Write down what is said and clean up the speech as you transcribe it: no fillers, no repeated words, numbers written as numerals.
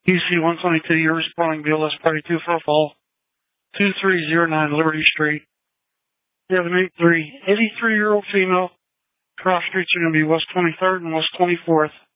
UC 122, you're responding BLS Party 2 for a fall. 2309 Liberty Street. 783, 83-year-old female. Cross streets are going to be West 23rd and West 24th.